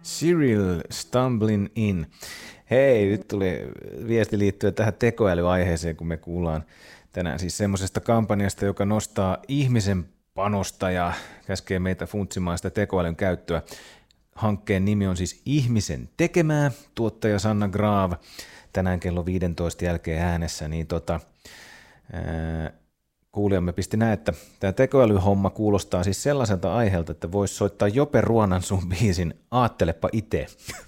Cyril Stumbling In. Hei, nyt tuli viesti liittyen tähän tekoälyaiheeseen, kun me kuullaan tänään siis semmoisesta kampanjasta, joka nostaa ihmisen panosta ja käskee meitä funtsimaan sitä tekoälyn käyttöä. Hankkeen nimi on siis Ihmisen tekemää, tuottaja Sanna Graav, tänään kello 15 jälkeen äänessä, niin kuulijamme pisti näin, että tämä tekoälyhomma kuulostaa siis sellaiselta aiheelta, että voisi soittaa Jope Ruonansuun biisin Aattelepa ite.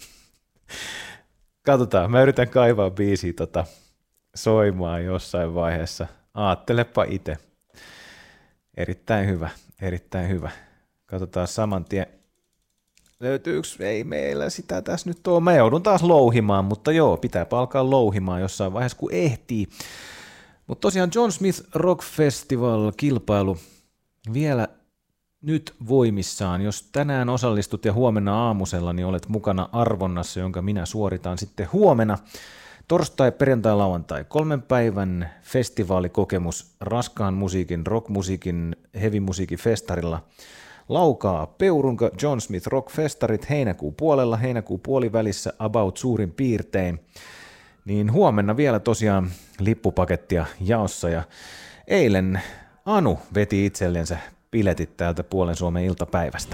Katsotaan, mä yritän kaivaa biisiä soimaan jossain vaiheessa. Aattelepa ite. Erittäin hyvä, erittäin hyvä. Katsotaan saman tien. Löytyykö? Ei meillä sitä tässä nyt ole. Mä joudun taas louhimaan, mutta joo, pitää alkaa louhimaan jossain vaiheessa, kun ehtii. Mutta tosiaan John Smith Rock Festival-kilpailu vielä nyt voimissaan. Jos tänään osallistut ja huomenna aamusella, niin olet mukana arvonnassa, jonka minä suoritan sitten huomenna. Torstai, perjantai, lauantai. 3 päivän festivaalikokemus raskaan musiikin, rockmusiikin, heavy-musiikin festarilla. Laukaa Peurunka John Smith Rock Festarit heinäkuun puolella, heinäkuun puolivälissä about suurin piirtein. Niin huomenna vielä tosiaan lippupakettia jaossa ja eilen Anu veti itsellensä biletit täältä puolen Suomen iltapäivästä.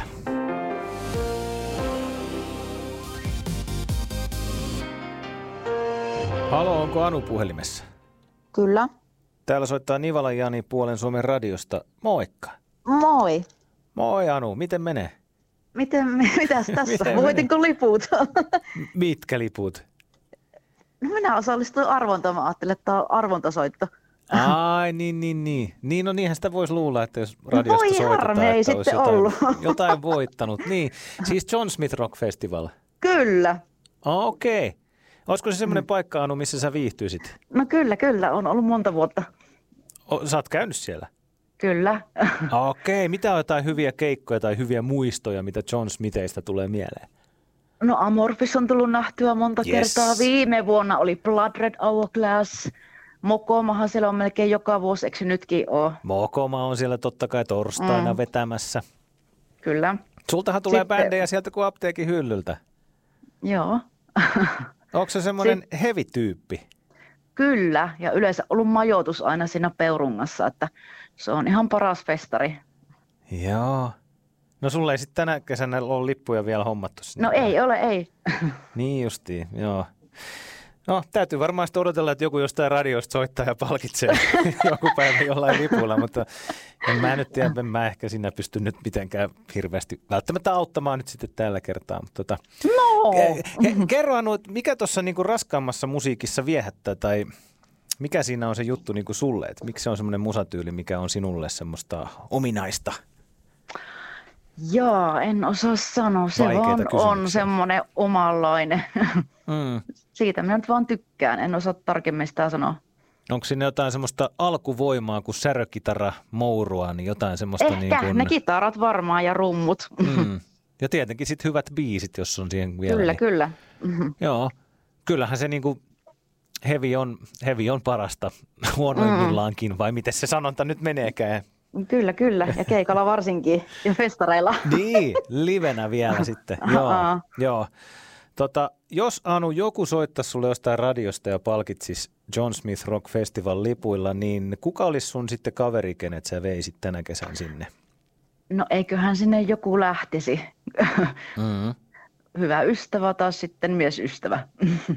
Halo, onko Anu puhelimessa? Kyllä. Täällä soittaa Nivalan Jani puolen Suomen radiosta. Moikka. Moi. Moi Anu, miten menee? Mitäs tässä? Voitinko liput? Mitkä liput? No minä osallistuin arvontaan. Mä ajattelin, että tämä on arvontasoitto. Ai, niin. Niin, no niinhän sitä voisi luulla, että jos radiosta soitetaan, harmi, ei että sitten olisi ollut. jotain voittanut. Niin, siis John Smith Rock Festival. Kyllä. Okei. Olisiko se semmoinen paikka, Anu, missä sä viihtyisit? No kyllä. On ollut monta vuotta. Sä oot käynyt siellä? Kyllä. Okei. Mitä on jotain hyviä keikkoja tai hyviä muistoja, mitä John Smithistä tulee mieleen? No Amorphis on tullut nähtyä monta kertaa. Viime vuonna oli Blood Red Hourglass. Mokomahan siellä on melkein joka vuosi, eikö se nytkin ole? Mokoma on siellä totta kai torstaina vetämässä. Kyllä. Sultahan tulee bändejä sieltä kuin apteekin hyllyltä. Joo. Onko se semmoinen heavy-tyyppi? Kyllä, ja yleensä ollut majoitus aina siinä Peurungassa, että se on ihan paras festari. Joo. No sulla ei sitten tänä kesänä ole lippuja vielä hommattu sinne. No ei. Niin justiin, joo. No, täytyy varmaan sitten odotella, että joku jostain radiosta soittaa ja palkitsee joku päivä jollain lipulla, mutta en mä nyt tiedä, en mä ehkä siinä pysty nyt mitenkään hirveästi välttämättä auttamaan nyt sitten tällä kertaa. Mutta kerro Anu, mikä tuossa niinku raskaammassa musiikissa viehättää tai mikä siinä on se juttu niinku sulle, että miksi se on semmoinen musatyyli, mikä on sinulle semmoista ominaista? Joo, en osaa sanoa. Se on semmoinen omanlainen. Siitä minä nyt vaan tykkään. En osaa tarkemmin sitä sanoa. Onko sinne jotain semmoista alkuvoimaa, kuin särökitara, mourua, niin jotain semmoista? Ehkä, niin kuin... ne kitarat varmaan ja rummut. Ja tietenkin sitten hyvät biisit, jos on siihen vielä. Kyllä. Joo, kyllähän se niinku heavy on parasta huonoimmillaankin, vai miten se sanonta nyt meneekään? Kyllä. Ja keikalla varsinkin. Ja festareilla. Niin, livenä vielä sitten. Joo. Jos Anu joku soittaisi sulle jostain radiosta ja palkitsisi John Smith Rock Festival lipuilla, niin kuka olisi sun sitten kaveri, kenet sä veisit tänä kesän sinne? No eiköhän sinne joku lähtisi. Hyvä ystävä tai sitten miesystävä.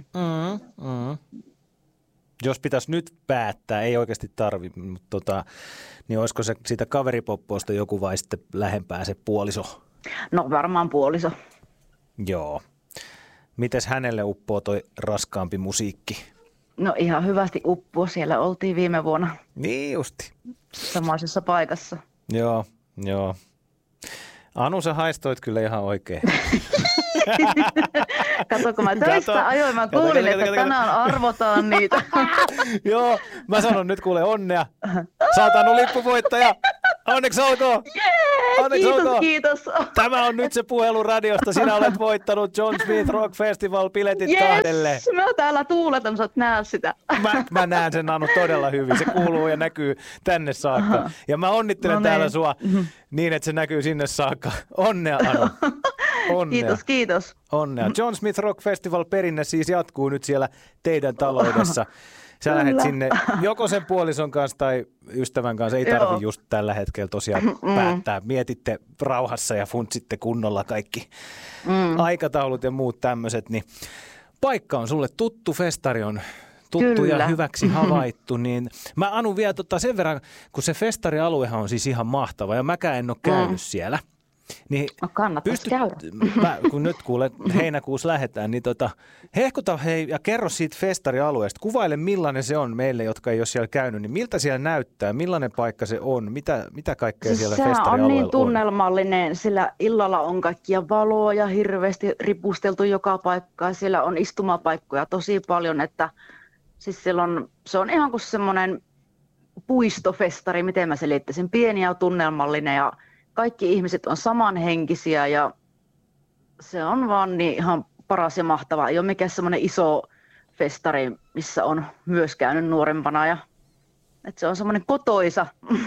Jos pitäisi nyt päättää, ei oikeasti tarvitse, mutta niin olisiko se siitä kaveripoppoosta joku vai sitten lähempää se puoliso? No varmaan puoliso. Joo. Mites hänelle uppoo toi raskaampi musiikki? No ihan hyvästi uppoo. Siellä oltiin viime vuonna. Niin justi. Samaisessa paikassa. Joo. Anu, sä haistoit kyllä ihan oikein. Kato, kun mä töistä ajoin, mä kuulin, että tänään arvotaan niitä. Joo, mä sanon nyt kuule onnea. Sä oot Anu lippuvoittaja. Onneksi olkoon. Kiitos. Tämä on nyt se puhelu radiosta. Sinä olet voittanut John Smith Rock Festival -biletit 2. Mä täällä tuuletan, sä oot näe sitä. Mä näen sen, Anu, todella hyvin. Se kuuluu ja näkyy tänne saakka. Ja mä onnittelen täällä sua niin, että se näkyy sinne saakka. Onnea, Anu. Onnea. Kiitos. Onnea. John Smith Rock Festival perinne siis jatkuu nyt siellä teidän taloudessa. Sä lähdet sinne joko sen puolison kanssa tai ystävän kanssa. Ei tarvitse just tällä hetkellä tosiaan päättää. Mietitte rauhassa ja funtsitte kunnolla kaikki aikataulut ja muut tämmöiset. Niin paikka on sulle tuttu, festari on tuttu ja hyväksi havaittu. Niin mä Anu vielä sen verran, kun se festarialuehan on siis ihan mahtava ja mäkään en ole käynyt siellä. Niin kannattaisi käydä. Kun nyt kuule heinäkuussa lähdetään, niin hehkuta hei ja kerro siitä festarialueesta. Kuvaile millainen se on meille, jotka ei ole siellä käynyt. Niin miltä siellä näyttää? Millainen paikka se on? Mitä kaikkea siellä festarialueella on? Se on niin tunnelmallinen, sillä illalla on kaikkia valoja hirveästi ripusteltu joka paikkaan. Siellä on istumapaikkoja tosi paljon, että siis se on ihan kuin semmoinen puistofestari, miten mä selittäisin. Pieni ja tunnelmallinen ja kaikki ihmiset on samanhenkisiä ja se on vaan niin ihan paras ja mahtava. Ei ole mikään semmoinen iso festari, missä on myös käynyt nuorempana. Että se on semmoinen kotoisa.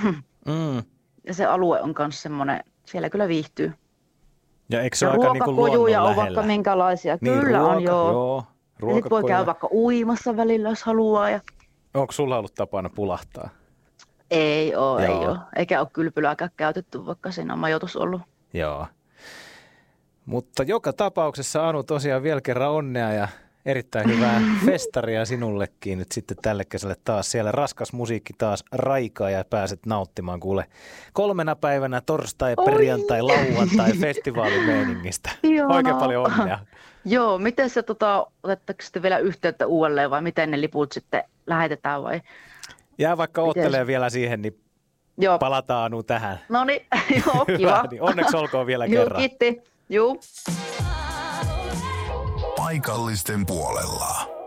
Ja se alue on myös semmoinen, siellä kyllä viihtyy. Ja eikö se ole aika niin kuin luonnon lähellä? On vaikka minkälaisia. Niin, kyllä ruoka, on, joo. Ja sitten voi käydä vaikka uimassa välillä, jos haluaa. Onko sulla ollut tapana pulahtaa? Ei ole. Eikä ole kylpylääkään käytetty, vaikka siinä on majoitus ollut. Joo. Mutta joka tapauksessa Anu tosiaan vielä kerran onnea ja erittäin hyvää festaria sinullekin nyt sitten tälle kesälle taas. Siellä raskas musiikki taas raikaa ja pääset nauttimaan kuule 3 päivänä torstai, perjantai, lauantai festivaalimeiningistä. Oikein paljon onnea. Joo, miten se otettaisiin sitten vielä yhteyttä uudelleen vai miten ne liput sitten lähetetään vai? Jää vaikka oottelee vielä siihen, niin palataan Anu tähän. No niin, joo, kiva. Niin, onneksi olkoon vielä kerran. Joo, kiitti. Joo. Paikallisten puolella.